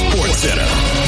SportsCenter.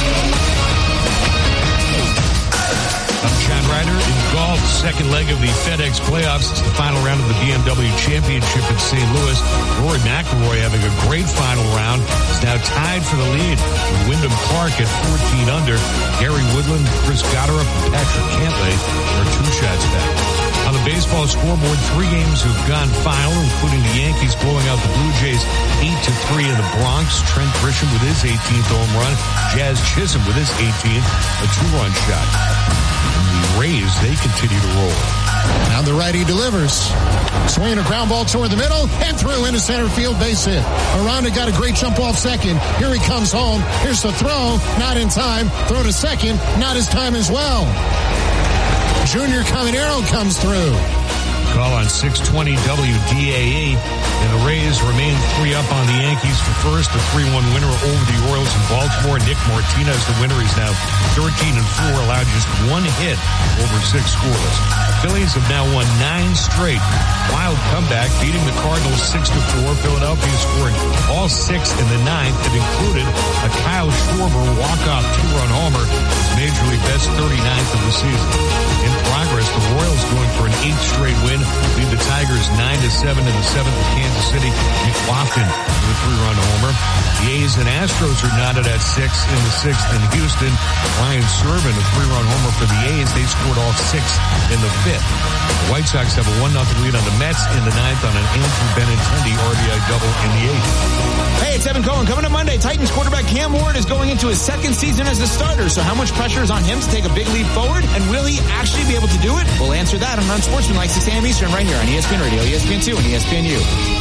I'm John Ryder. In golf, second leg of the FedEx playoffs. It's the final round of the BMW Championship in St. Louis. Rory McIlroy having a great final round. Is now tied for the lead with Wyndham Clark at 14 under. Gary Woodland, Chris Gotterup, and Patrick Cantlay are 2 shots back. On the baseball scoreboard, 3 games have gone final, including the Yankees blowing out the Blue Jays 8-3 in the Bronx. Trent Grisham with his 18th home run. Jazz Chisholm with his 18th, a 2-run shot. The Rays, they continue to roll. Now the righty delivers. Swinging a ground ball toward the middle and through into center field, base hit. Aranda got a great jump off second. Here he comes home. Here's the throw. Not in time. Throw to second. Not his time as well. Junior Caminero comes through. Call on 620 WDAE. And the Rays remain 3 up on the Yankees for first. A 3-1 winner over the Orioles in Baltimore. Nick Martinez, the winner, is now 13-4, allowed just 1 hit over 6 scoreless. Phillies have now won 9 straight. Wild comeback, beating the Cardinals 6-4. Philadelphia scoring all 6 in the 9th. It included a Kyle Schwarber walk-off 2-run homer, his Major League best 39th of the season. In progress, the Royals going for an 8th straight win, lead the Tigers 9-7 in the 7th of Kansas City. Nick Lofton with a 3-run homer. The A's and Astros are knotted at 6 in the 6th in Houston. Ryan Serven, a 3-run homer for the A's. They scored all 6 in the 5th. The White Sox have a 1-0 lead on the Mets in the 9th on an Andrew Benintendi RBI double in the 8th. Hey, it's Evan Cohen. Coming up Monday, Titans quarterback Cam Ward is going into his 2nd season as a starter. So how much pressure is on him to take a big leap forward? And will he actually be able to do it? We'll answer that on Unsportsmanlike 6 a.m. Eastern right here on ESPN Radio, ESPN2, and ESPNU.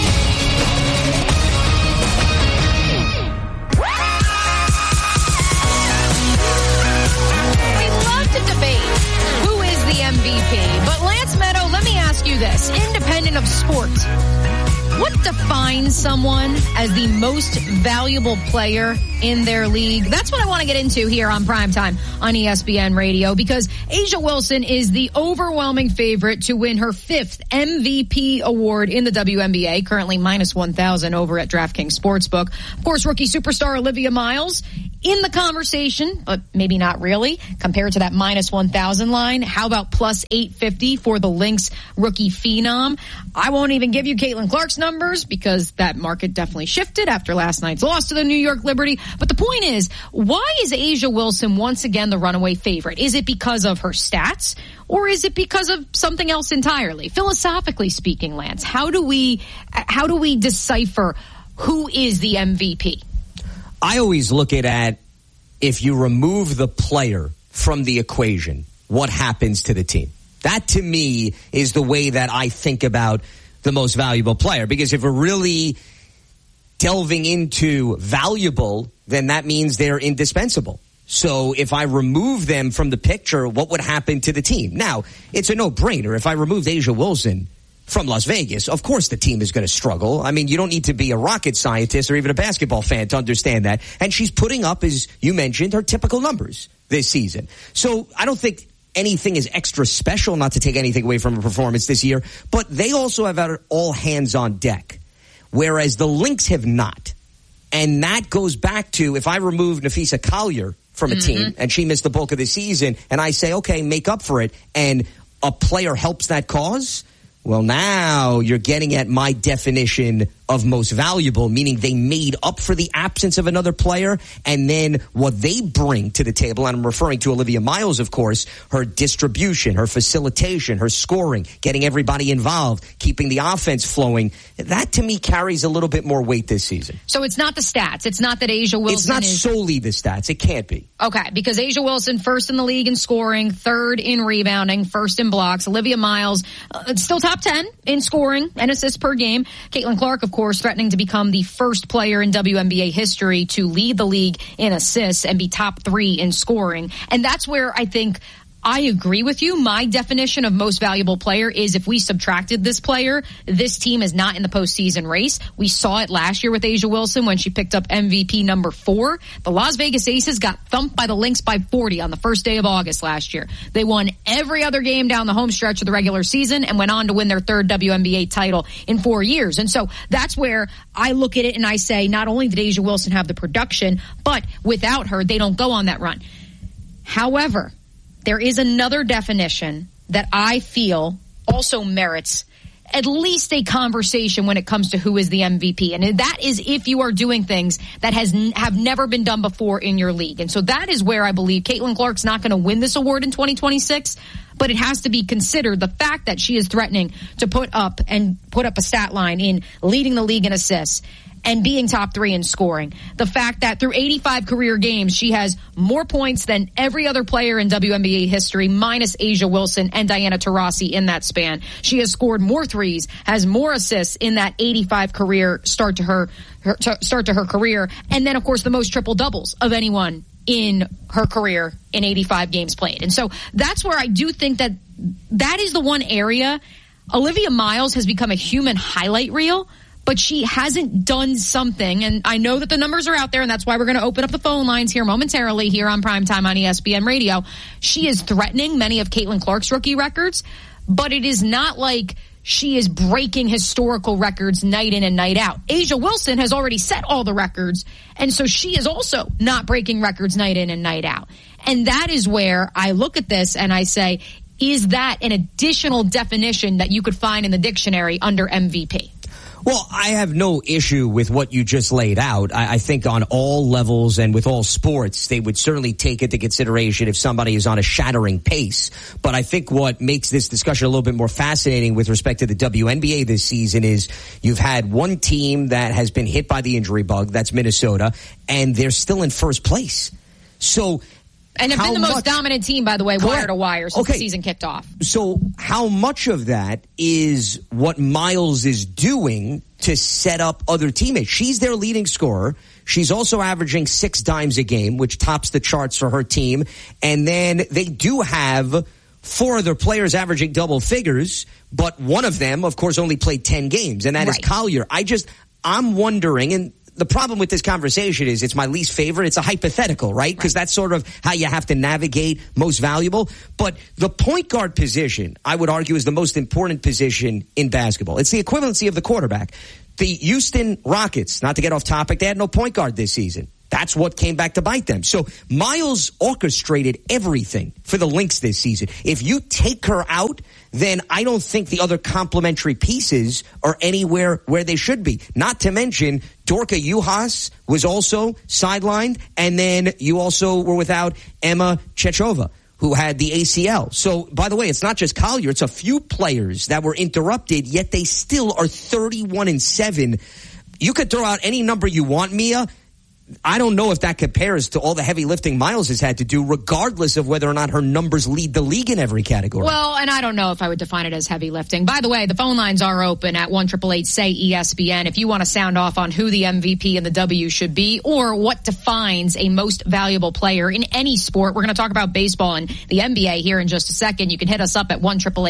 We love to debate who is the MVP. But Lance Meadow, let me ask you this. Independent of sport, what defines someone as the most valuable player in their league? That's what I want to get into here on Primetime on ESPN Radio, because A'ja Wilson is the overwhelming favorite to win her 5th MVP award in the WNBA, currently minus 1,000 over at DraftKings Sportsbook. Of course, rookie superstar Olivia Miles in the conversation, but maybe not really, compared to that minus 1,000 line. How about plus 850 for the Lynx rookie phenom? I won't even give you Caitlin Clark's numbers because that market definitely shifted after last night's loss to the New York Liberty. But the point is, why is A'ja Wilson once again the runaway favorite? Is it because of her stats, or is it because of something else entirely? Philosophically speaking, Lance, how do we decipher who is the MVP? I always look at if you remove the player from the equation, what happens to the team? That, to me, is the way that I think about the most valuable player. Because if we're really delving into valuable, then that means they're indispensable. So if I remove them from the picture, what would happen to the team? Now, it's a no-brainer. If I removed A'ja Wilson from Las Vegas, of course the team is going to struggle. I mean, you don't need to be a rocket scientist or even a basketball fan to understand that. And she's putting up, as you mentioned, her typical numbers this season. So I don't think anything is extra special, not to take anything away from her performance this year, but they also have had all hands on deck, whereas the Lynx have not. And that goes back to, if I remove Nafisa Collier from a team and she missed the bulk of the season, and I say, okay, make up for it, and a player helps that cause, well, now you're getting at my definition of most valuable, meaning they made up for the absence of another player, and then what they bring to the table, and I'm referring to Olivia Miles, of course, her distribution, her facilitation, her scoring, getting everybody involved, keeping the offense flowing. That, to me, carries a little bit more weight this season. So it's not the stats. It's not that A'ja Wilson It's not solely the stats. It can't be. Okay, because A'ja Wilson, 1st in the league in scoring, 3rd in rebounding, 1st in blocks. Olivia Miles, still top 10 in scoring and assists per game. Caitlin Clark, of course, threatening to become the first player in WNBA history to lead the league in assists and be top 3 in scoring. And that's where I think I agree with you. My definition of most valuable player is if we subtracted this player, this team is not in the postseason race. We saw it last year with A'ja Wilson when she picked up MVP number 4. The Las Vegas Aces got thumped by the Lynx by 40 on the first day of August last year. They won every other game down the home stretch of the regular season and went on to win their 3rd WNBA title in 4 years. And so that's where I look at it and I say, not only did A'ja Wilson have the production, but without her, they don't go on that run. However, there is another definition that I feel also merits at least a conversation when it comes to who is the MVP. And that is if you are doing things that have never been done before in your league. And so that is where I believe Caitlin Clark's not going to win this award in 2026, but it has to be considered the fact that she is threatening to put up a stat line in leading the league in assists and being top 3 in scoring. The fact that through 85 career games, she has more points than every other player in WNBA history, minus A'ja Wilson and Diana Taurasi in that span. She has scored more threes, has more assists in that 85 career start to her career. And then, of course, the most triple doubles of anyone in her career in 85 games played. And so that's where I do think that is the one area. Olivia Miles has become a human highlight reel, but she hasn't done something, and I know that the numbers are out there, and that's why we're going to open up the phone lines here momentarily here on Primetime on ESPN Radio. She is threatening many of Caitlin Clark's rookie records, but it is not like she is breaking historical records night in and night out. A'ja Wilson has already set all the records, and so she is also not breaking records night in and night out. And that is where I look at this and I say, is that an additional definition that you could find in the dictionary under MVP? Well, I have no issue with what you just laid out. I think on all levels and with all sports, they would certainly take into consideration if somebody is on a shattering pace. But I think what makes this discussion a little bit more fascinating with respect to the WNBA this season is you've had one team that has been hit by the injury bug, that's Minnesota, and they're still in first place. And have been the most dominant team, by the way, wire to wire since the season kicked off. So how much of that is what Miles is doing to set up other teammates? She's their leading scorer. She's also averaging 6 dimes a game, which tops the charts for her team. And then they do have 4 other players averaging double figures, but one of them, of course, only played 10 games, and that is Collier. I'm wondering, and the problem with this conversation is it's my least favorite. It's a hypothetical, right? Because that's sort of how you have to navigate most valuable. But the point guard position, I would argue, is the most important position in basketball. It's the equivalency of the quarterback. The Houston Rockets, not to get off topic, they had no point guard this season. That's what came back to bite them. So Miles orchestrated everything for the Lynx this season. If you take her out, then I don't think the other complementary pieces are anywhere where they should be. Not to mention, Dorka Juhas was also sidelined, and then you also were without Emma Chechova, who had the ACL. So, by the way, it's not just Collier. It's a few players that were interrupted, yet they still are 31-7. You could throw out any number you want, Mia. I don't know if that compares to all the heavy lifting Miles has had to do, regardless of whether or not her numbers lead the league in every category. Well, and I don't know if I would define it as heavy lifting. By the way, the phone lines are open at 1-888-SAY-ESPN if you want to sound off on who the MVP and the W should be or what defines a most valuable player in any sport. We're going to talk about baseball and the NBA here in just a second. You can hit us up at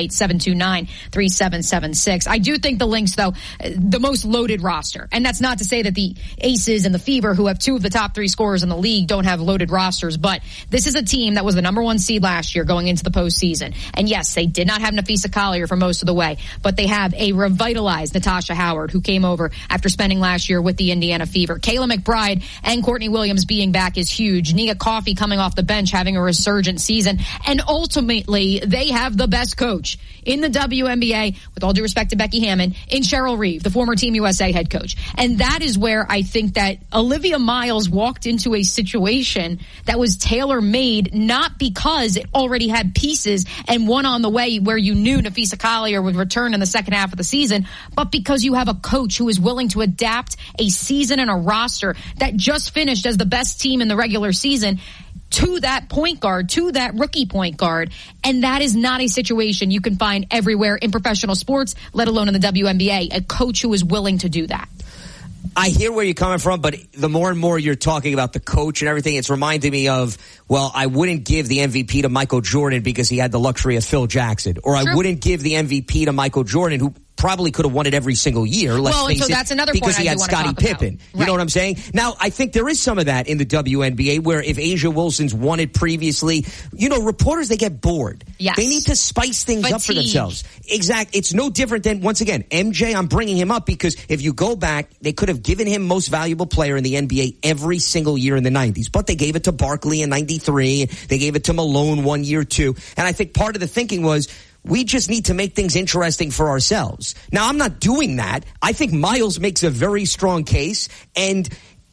1-888-729-3776. I do think the Lynx, though, the most loaded roster. And that's not to say that the Aces and the Fever, who have 2 of the top 3 scorers in the league, don't have loaded rosters, but this is a team that was the number 1 seed last year going into the postseason. And yes, they did not have Napheesa Collier for most of the way, but they have a revitalized Natasha Howard, who came over after spending last year with the Indiana Fever. Kayla McBride and Courtney Williams being back is huge. Nia Coffey coming off the bench, having a resurgent season. And ultimately, they have the best coach in the WNBA, with all due respect to Becky Hammon, in Cheryl Reeve, the former Team USA head coach. And that is where I think that Olivia Miles walked into a situation that was tailor-made, not because it already had pieces and one on the way where you knew Napheesa Collier would return in the second half of the season, but because you have a coach who is willing to adapt a season and a roster that just finished as the best team in the regular season to that point guard, to that rookie point guard. And that is not a situation you can find everywhere in professional sports, let alone in the WNBA, a coach who is willing to do that. I hear where you're coming from, but the more and more you're talking about the coach and everything, it's reminding me of, well, I wouldn't give the MVP to Michael Jordan because he had the luxury of Phil Jackson. Or I wouldn't give the MVP to Michael Jordan, who probably could have won it every single year. Well, so that's another point because he had Scottie Pippen. You know what I'm saying? Now, I think there is some of that in the WNBA where if Asia Wilson's won it previously, reporters, they get bored. Yes. They need to spice things up for themselves. Exactly. It's no different than, once again, MJ, I'm bringing him up because if you go back, they could have given him most valuable player in the NBA every single year in the 90s. But they gave it to Barkley in 93. They gave it to Malone 1 year, too. And I think part of the thinking was, we just need to make things interesting for ourselves. Now, I'm not doing that. I think Miles makes a very strong case. And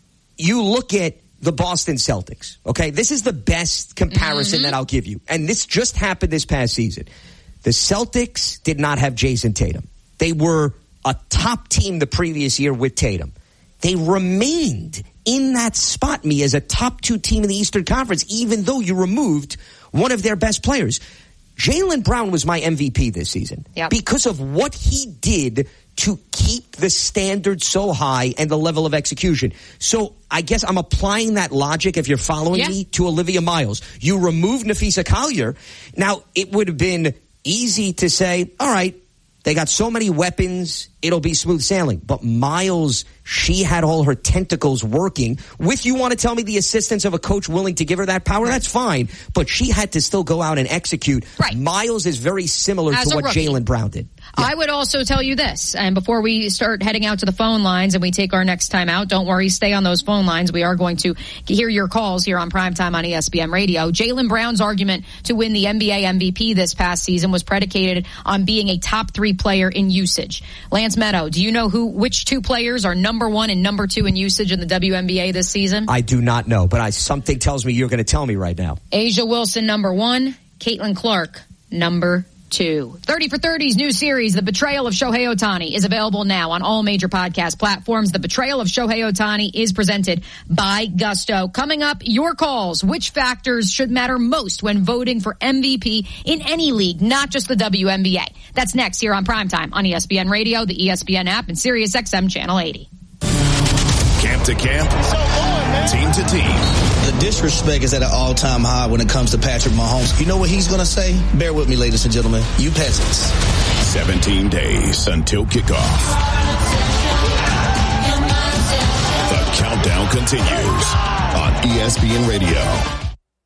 you look at the Boston Celtics, okay? This is the best comparison that I'll give you. And this just happened this past season. The Celtics did not have Jason Tatum. They were a top team the previous year with Tatum. They remained in that spot, as a top 2 team in the Eastern Conference, even though you removed one of their best players. Jaylen Brown was my MVP this season because of what he did to keep the standard so high and the level of execution. So I guess I'm applying that logic, if you're following me, to Olivia Miles. You remove Nafisa Collier. Now, it would have been easy to say, all right, they got so many weapons, it'll be smooth sailing. But Miles, she had all her tentacles working. With, you want to tell me, the assistance of a coach willing to give her that power, that's fine. But she had to still go out and execute. Right. Miles is very similar to what Jaylen Brown did. Yeah. I would also tell you this, and before we start heading out to the phone lines and we take our next time out, don't worry, stay on those phone lines. We are going to hear your calls here on Primetime on ESPN Radio. Jaylen Brown's argument to win the NBA MVP this past season was predicated on being a top 3 player in usage. Lance Meadow, do you know which 2 players are number 1 and number 2 in usage in the WNBA this season? I do not know, but something tells me you're going to tell me right now. Asia Wilson, number 1. Caitlin Clark, number 2. 30 for 30's new series, The Betrayal of Shohei Ohtani, is available now on all major podcast platforms. The Betrayal of Shohei Ohtani is presented by Gusto. Coming up, your calls. Which factors should matter most when voting for MVP in any league, not just the WNBA? That's next here on Primetime on ESPN Radio, the ESPN app, and SiriusXM Channel 80. Camp to camp, team to team. The disrespect is at an all-time high when it comes to Patrick Mahomes. You know what he's going to say? Bear with me, ladies and gentlemen. You peasants. 17 days until kickoff. The countdown continues on ESPN Radio.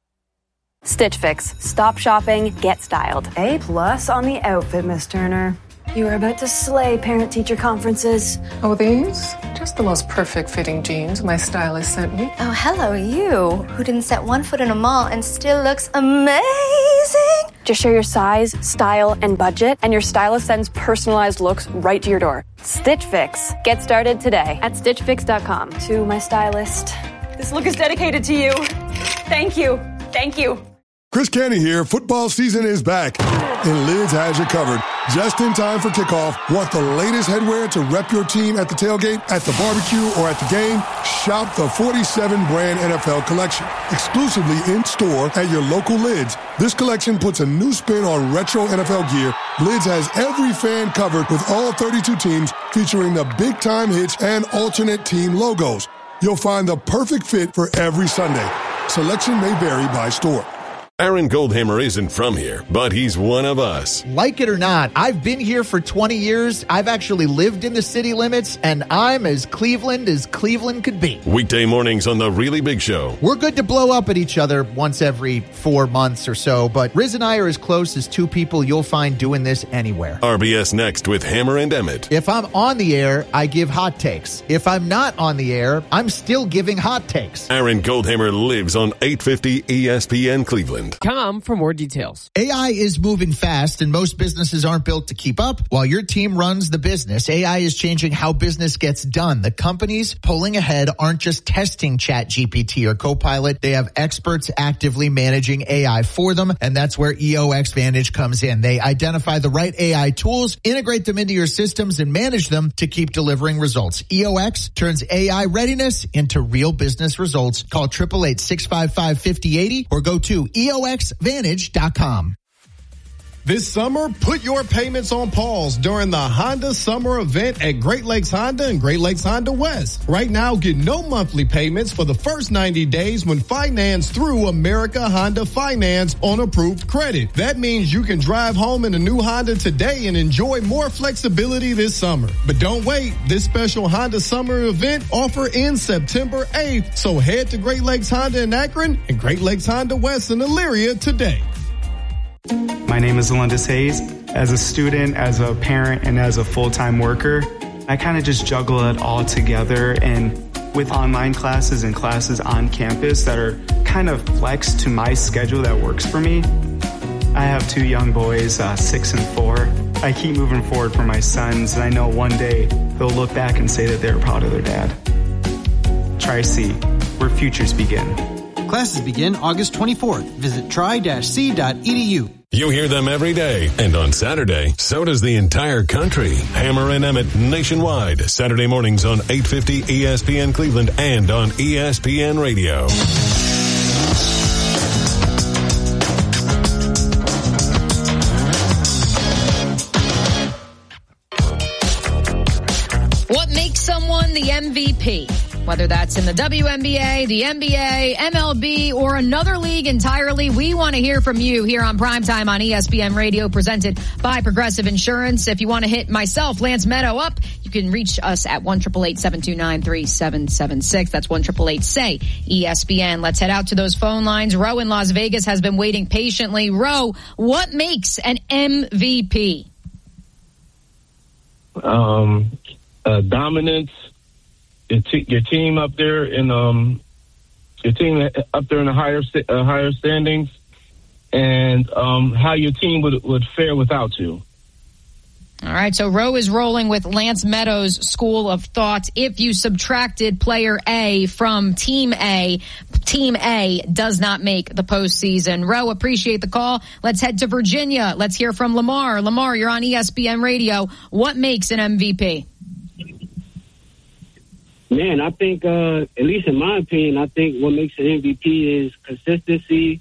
Stitch Fix. Stop shopping, get styled. A+ on the outfit, Miss Turner. You are about to slay parent-teacher conferences. Oh, these? Just the most perfect fitting jeans my stylist sent me. Oh, hello, you, who didn't set one foot in a mall and still looks amazing. Just share your size, style, and budget, and your stylist sends personalized looks right to your door. Stitch Fix. Get started today at StitchFix.com. To my stylist, this look is dedicated to you. Thank you. Thank you. Chris Canty here. Football season is back, and Lids has you covered. Just in time for kickoff. Want the latest headwear to rep your team at the tailgate, at the barbecue, or at the game? Shop the 47-brand NFL collection. Exclusively in-store at your local Lids. This collection puts a new spin on retro NFL gear. Lids has every fan covered with all 32 teams, featuring the big-time hits and alternate team logos. You'll find the perfect fit for every Sunday. Selection may vary by store. Aaron Goldhammer isn't from here, but he's one of us. Like it or not, I've been here for 20 years. I've actually lived in the city limits, and I'm as Cleveland could be. Weekday mornings on The Really Big Show. We're good to blow up at each other once every 4 months or so, but Riz and I are as close as 2 people you'll find doing this anywhere. RBS next with Hammer and Emmett. If I'm on the air, I give hot takes. If I'm not on the air, I'm still giving hot takes. Aaron Goldhammer lives on 850 ESPN Cleveland. Come for more details. AI is moving fast, and most businesses aren't built to keep up. While your team runs the business, AI is changing how business gets done. The companies pulling ahead aren't just testing ChatGPT or Copilot. They have experts actively managing AI for them, and that's where EOX Vantage comes in. They identify the right AI tools, integrate them into your systems, and manage them to keep delivering results. EOX turns AI readiness into real business results. Call 888-655-5080 or go to EOXVantage.com. This summer, put your payments on pause during the Honda Summer Event at Great Lakes Honda and Great Lakes Honda West. Right now, get no monthly payments for the first 90 days when financed through America Honda Finance on approved credit. That means you can drive home in a new Honda today and enjoy more flexibility this summer. But don't wait. This special Honda Summer Event offer ends September 8th. So head to Great Lakes Honda in Akron and Great Lakes Honda West in Elyria today. My name is Alundis Hayes. As a student, as a parent, and as a full-time worker, I kind of just juggle it all together. And with online classes and classes on campus that are kind of flexed to my schedule that works for me, I have 2 young boys, 6 and 4. I keep moving forward for my sons, and I know one day they'll look back and say that they're proud of their dad. Tri-C, where futures begin. Classes begin August 24th. Visit tri-c.edu. You hear them every day, and on Saturday, so does the entire country. Hammer and Emmett nationwide, Saturday mornings on 850 ESPN Cleveland and on ESPN Radio. What makes someone the MVP? Whether that's in the WNBA, the NBA, MLB, or another league entirely, we want to hear from you here on Primetime on ESPN Radio, presented by Progressive Insurance. If you want to hit myself, Lance Meadow, up, you can reach us at 1-888-729-3776. That's 1-888-SAY-ESPN. Let's head out to those phone lines. Ro in Las Vegas has been waiting patiently. Ro, what makes an MVP? Dominance. Your team up there in the higher standings, and how your team would fare without you. All right, so Ro is rolling with Lance Meadows' school of thought. If you subtracted player A from Team A does not make the postseason. Ro, appreciate the call. Let's head to Virginia. Let's hear from Lamar. Lamar, you're on ESPN Radio. What makes an MVP? Man, I think, at least in my opinion, I think what makes an MVP is consistency.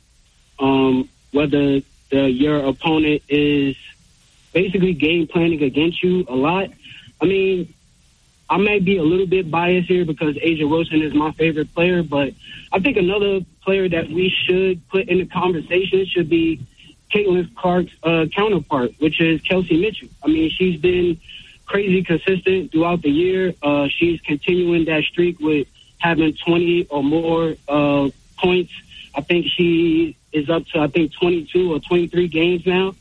Whether your opponent is basically game planning against you a lot. I mean, I may be a little bit biased here because A'ja Wilson is my favorite player, but I think another player that we should put in the conversation should be Caitlin Clark's counterpart, which is Kelsey Mitchell. I mean, she's been crazy consistent throughout the year. She's continuing that streak with having 20 or more points. I think she is up to 22 or 23 games now.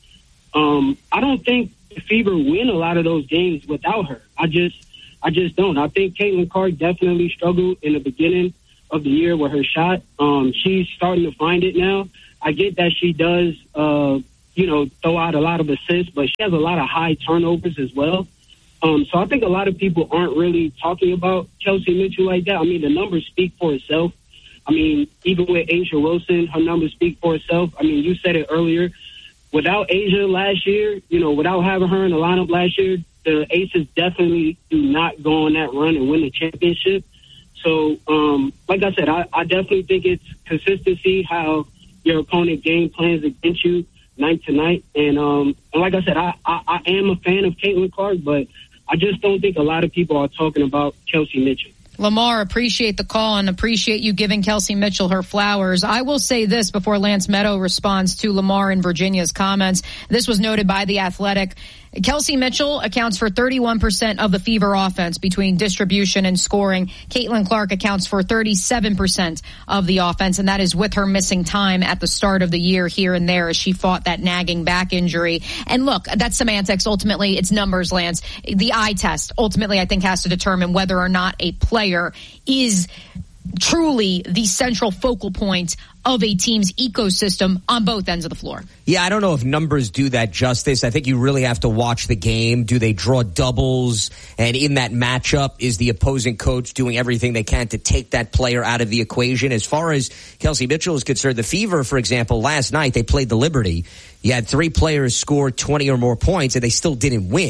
I don't think the Fever win a lot of those games without her. I just don't. I think Caitlin Clark definitely struggled in the beginning of the year with her shot. She's starting to find it now. I get that she does, throw out a lot of assists, but she has a lot of high turnovers as well. So I think a lot of people aren't really talking about Kelsey Mitchell like that. I mean, the numbers speak for itself. I mean, even with A'ja Wilson, her numbers speak for itself. I mean, you said it earlier. Without A'ja last year, without having her in the lineup last year, the Aces definitely do not go on that run and win the championship. So, like I said, I definitely think it's consistency, how your opponent game plans against you night to night. And like I said, I am a fan of Caitlin Clark, but I just don't think a lot of people are talking about Kelsey Mitchell. Lamar, appreciate the call and appreciate you giving Kelsey Mitchell her flowers. I will say this before Lance Meadow responds to Lamar in Virginia's comments. This was noted by The Athletic. Kelsey Mitchell accounts for 31% of the Fever offense between distribution and scoring. Caitlin Clark accounts for 37% of the offense, and that is with her missing time at the start of the year here and there as she fought that nagging back injury. And look, that's semantics. Ultimately, it's numbers, Lance. The eye test ultimately, I think, has to determine whether or not a player is truly the central focal point of a team's ecosystem on both ends of the floor. Yeah, I don't know if numbers do that justice. I think you really have to watch the game. Do they draw doubles? And in that matchup, is the opposing coach doing everything they can to take that player out of the equation? As far as Kelsey Mitchell is concerned, the Fever, for example, last night they played the Liberty. You had 3 players score 20 or more points, and they still didn't win.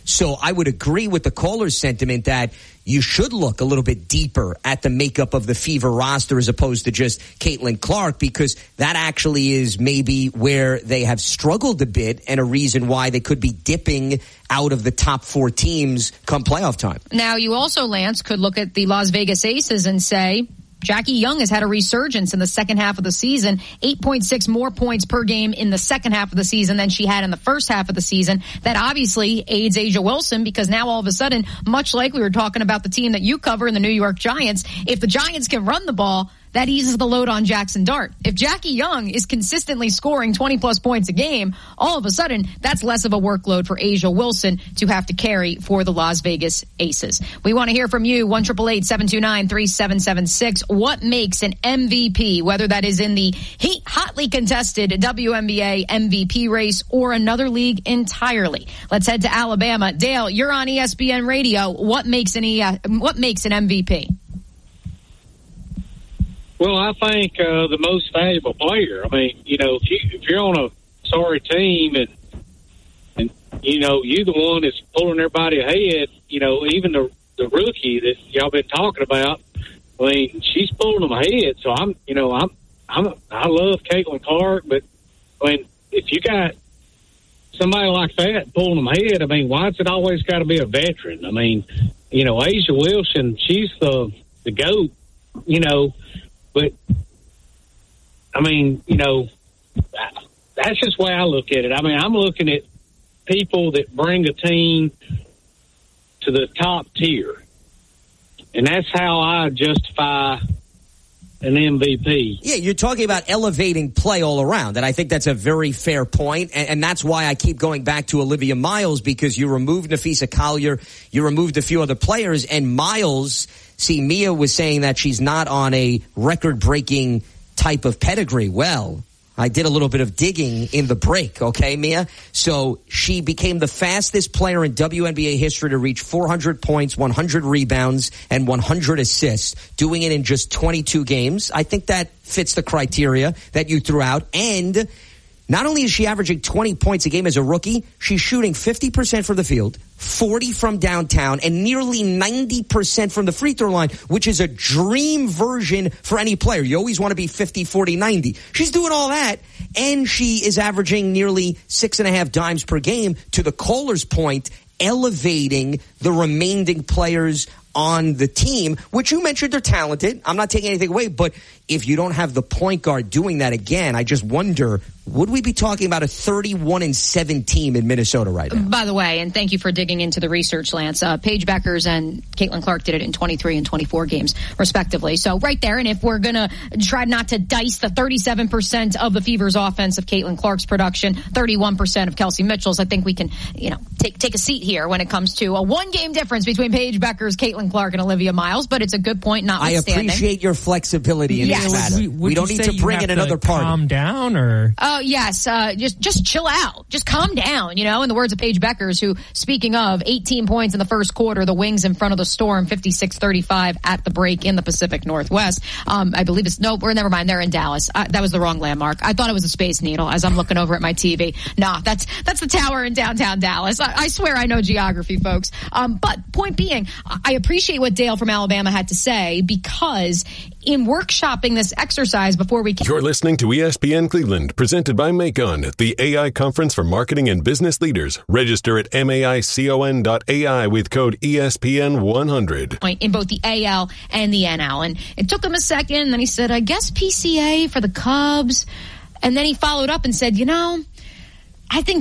So I would agree with the caller's sentiment that you should look a little bit deeper at the makeup of the Fever roster as opposed to just Caitlin Clark, because that actually is maybe where they have struggled a bit and a reason why they could be dipping out of the top 4 teams come playoff time. Now, you also, Lance, could look at the Las Vegas Aces and say, Jackie Young has had a resurgence in the second half of the season, 8.6 more points per game in the second half of the season than she had in the first half of the season. That obviously aids A'ja Wilson, because now all of a sudden, much like we were talking about the team that you cover in the New York Giants, if the Giants can run the ball, that eases the load on Jackson Dart. If Jackie Young is consistently scoring 20-plus points a game, all of a sudden, that's less of a workload for A'ja Wilson to have to carry for the Las Vegas Aces. We want to hear from you, 1-888-729-3776. What makes an MVP, whether that is in the hotly contested WNBA MVP race or another league entirely? Let's head to Alabama. Dale, you're on ESPN Radio. What makes an MVP? Well, I think the most valuable player. I mean, if you're on a sorry team and you're the one that's pulling everybody ahead, even the rookie that y'all been talking about, I mean, she's pulling them ahead. So I love Caitlin Clark, but I mean, if you got somebody like that pulling them ahead, I mean, why's it always got to be a veteran? I mean, A'ja Wilson, she's the GOAT, But, I mean, that's just the way I look at it. I mean, I'm looking at people that bring a team to the top tier. And that's how I justify an MVP. Yeah, you're talking about elevating play all around, and I think that's a very fair point, and that's why I keep going back to Olivia Miles, because you removed Nafisa Collier, you removed a few other players, and Miles, see, Mia was saying that she's not on a record-breaking type of pedigree. Well, I did a little bit of digging in the break, okay, Mia? So she became the fastest player in WNBA history to reach 400 points, 100 rebounds, and 100 assists, doing it in just 22 games. I think that fits the criteria that you threw out. And not only is she averaging 20 points a game as a rookie, she's shooting 50% from the field, 40 from downtown, and nearly 90% from the free throw line, which is a dream version for any player. You always want to be 50, 40, 90. She's doing all that, and she is averaging nearly 6.5 dimes per game, to the caller's point, elevating the remaining players on the team, which you mentioned are talented. I'm not taking anything away, but if you don't have the point guard doing that again, I just wonder, would we be talking about a 31-7 team in Minnesota right now? By the way, and thank you for digging into the research, Lance, Paige Beckers and Caitlin Clark did it in 23 and 24 games, respectively. So right there, and if we're going to try not to dice the 37% of the Fever's offense of Caitlin Clark's production, 31% of Kelsey Mitchell's, I think we can, take a seat here when it comes to a one-game difference between Paige Beckers, Caitlin Clark, and Olivia Miles, but it's a good point notwithstanding. I appreciate your flexibility in this matter. We don't need to bring in another party. Calm down, or? Oh, yes. Just chill out. Just calm down, in the words of Paige Beckers, who, speaking of, 18 points in the first quarter, the Wings in front of the Storm, 56-35 at the break in the Pacific Northwest. I believe never mind, they're in Dallas. That was the wrong landmark. I thought it was a Space Needle as I'm looking over at my TV. Nah, that's the tower in downtown Dallas. I swear I know geography, folks. But point being, I appreciate what Dale from Alabama had to say, because in workshopping this exercise before we... You're listening to ESPN Cleveland, presented by Macon, the AI conference for marketing and business leaders. Register at maicon.ai with code ESPN100. In both the AL and the NL. And it took him a second, and then he said, I guess PCA for the Cubs. And then he followed up and said, I think